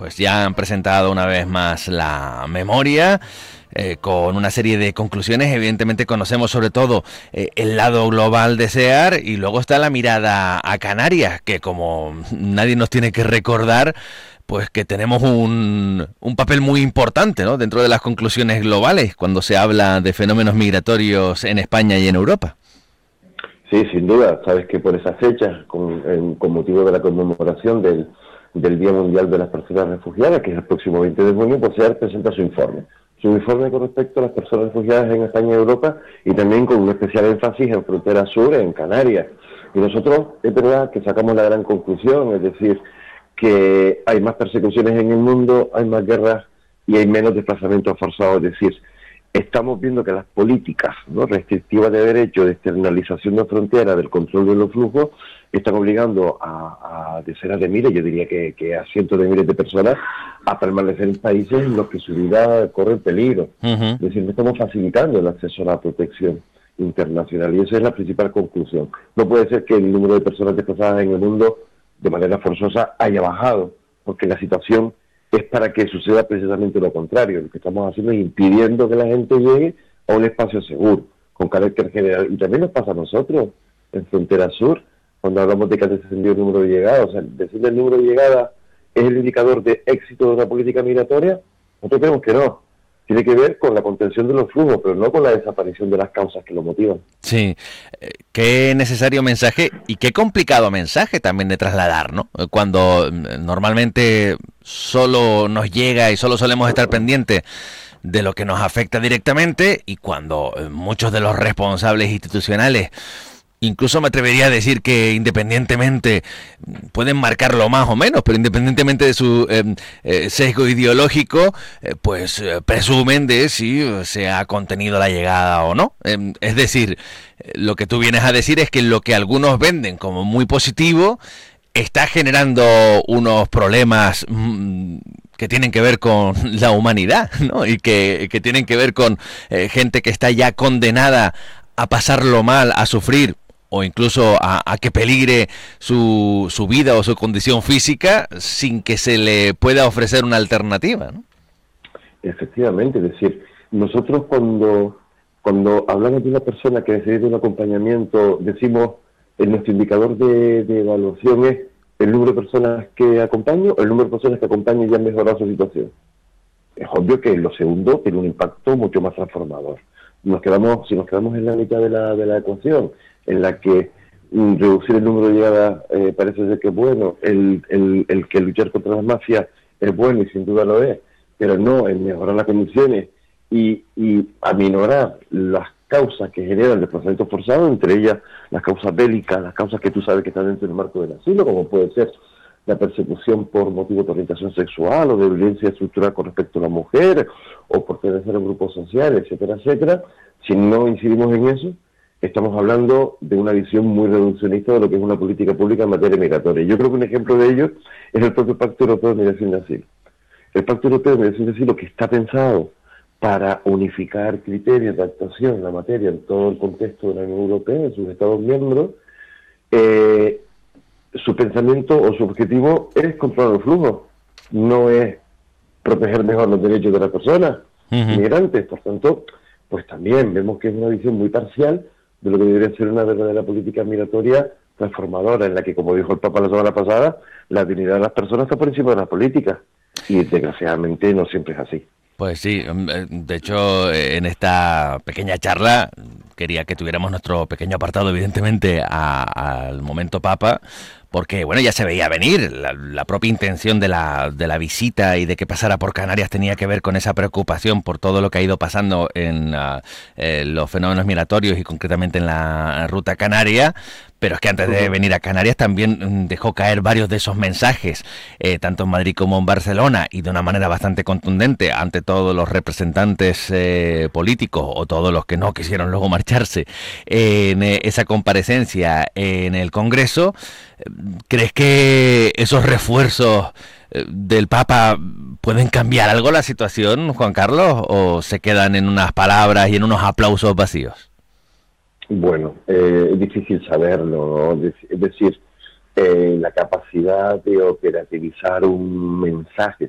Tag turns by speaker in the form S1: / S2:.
S1: pues ya han presentado una vez más la memoria, con una serie de conclusiones. Evidentemente conocemos sobre todo el lado global de SEAR, y luego está la mirada a Canarias, que como nadie nos tiene que recordar, pues que tenemos un papel muy importante, ¿no?, dentro de las conclusiones globales cuando se habla de fenómenos migratorios en España y en Europa.
S2: Sí, sin duda. Sabes que por esa fecha, con motivo de la conmemoración del Día Mundial de las Personas Refugiadas, que es el próximo 20 de junio, pues SEAR presenta su informe. Su informe con respecto a las personas refugiadas en España y Europa, y también con un especial énfasis en Frontera Sur, en Canarias. Y nosotros, es verdad que sacamos la gran conclusión, es decir, que hay más persecuciones en el mundo, hay más guerras y hay menos desplazamientos forzados. Es decir, estamos viendo que las políticas, ¿no?, restrictivas de derecho, de externalización de fronteras, del control de los flujos, están obligando a decenas de miles, yo diría que a cientos de miles de personas, a permanecer en países en los que su vida corre peligro.
S1: Uh-huh.
S2: Es decir, no estamos facilitando el acceso a la protección internacional, y esa es la principal conclusión. No puede ser que el número de personas desplazadas en el mundo de manera forzosa haya bajado, porque la situación es para que suceda precisamente lo contrario. Lo que estamos haciendo es impidiendo que la gente llegue a un espacio seguro, con carácter general. Y también nos pasa a nosotros, en Frontera Sur, cuando hablamos de que ha descendido el número de llegadas. O sea, decir el número de llegadas es el indicador de éxito de una política migratoria. Nosotros creemos que no. Tiene que ver con la contención de los flujos, pero no con la desaparición de las causas que lo motivan.
S1: Sí, qué necesario mensaje y qué complicado mensaje también de trasladar, ¿no? Cuando normalmente solo nos llega y solo solemos estar pendientes de lo que nos afecta directamente, y cuando muchos de los responsables institucionales, incluso me atrevería a decir que independientemente, pueden marcarlo más o menos, pero independientemente de su sesgo ideológico, presumen de si se ha contenido la llegada o no. Es decir, lo que tú vienes a decir es que lo que algunos venden como muy positivo está generando unos problemas que tienen que ver con la humanidad, ¿no? Y que tienen que ver con gente que está ya condenada a pasarlo mal, a sufrir, o incluso a que peligre su vida o su condición física, sin que se le pueda ofrecer una alternativa, ¿no?
S2: Efectivamente, es decir, nosotros cuando hablamos de una persona que necesita un acompañamiento, decimos, nuestro indicador de evaluación es el número de personas que acompaño, el número de personas que acompaño y han mejorado su situación. Es obvio que lo segundo tiene un impacto mucho más transformador. Si nos quedamos en la mitad de la ecuación, en la que reducir el número de llegadas parece ser que es bueno, el que luchar contra las mafias es bueno, y sin duda lo es, pero no en mejorar las condiciones y aminorar las causas que generan el desplazamiento forzado, entre ellas las causas bélicas, las causas que tú sabes que están dentro del marco del asilo, como puede ser la persecución por motivos de orientación sexual o de violencia estructural con respecto a la mujer, o por pertenecer a grupos sociales, etcétera, etcétera. Si no incidimos en eso, estamos hablando de una visión muy reduccionista de lo que es una política pública en materia migratoria. Yo creo que un ejemplo de ello es el propio Pacto Europeo de Migración y Asilo. El Pacto Europeo de Migración y Asilo, que está pensado para unificar criterios de actuación en la materia en todo el contexto de la Unión Europea, en sus Estados miembros, su pensamiento o su objetivo es controlar los flujos, no es proteger mejor los derechos de las personas migrantes. Por tanto, pues también vemos que es una visión muy parcial de lo que debería ser una verdadera política migratoria transformadora, en la que, como dijo el Papa la semana pasada, la dignidad de las personas está por encima de las políticas, y desgraciadamente no siempre es así.
S1: Pues sí, de hecho, en esta pequeña charla quería que tuviéramos nuestro pequeño apartado, evidentemente, al momento Papa, porque bueno, ya se veía venir. La propia intención de la visita y de que pasara por Canarias tenía que ver con esa preocupación por todo lo que ha ido pasando en los fenómenos migratorios, y concretamente en la ruta canaria. Pero es que antes de venir a Canarias también dejó caer varios de esos mensajes, tanto en Madrid como en Barcelona, y de una manera bastante contundente ante todos los representantes políticos, o todos los que no quisieron luego marcharse en esa comparecencia en el Congreso. ¿Crees que esos refuerzos del Papa pueden cambiar algo la situación, Juan Carlos, o se quedan en unas palabras y en unos aplausos vacíos?
S2: Bueno, es difícil saberlo, ¿no? Es decir, la capacidad de operativizar un mensaje